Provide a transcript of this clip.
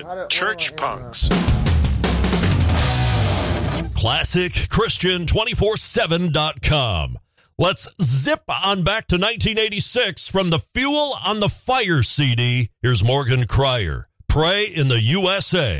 church punks. ClassicChristian247.com. Let's zip on back to 1986 from the Fuel on the Fire CD. Here's Morgan Cryer. Pray in the USA.